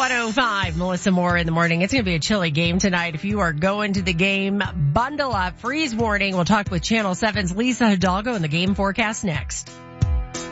105, Melissa Moore in the morning. It's going to be a chilly game tonight. If you are going to the game, bundle up. Freeze warning. We'll talk with Channel 7's Lisa Hidalgo in the game forecast next.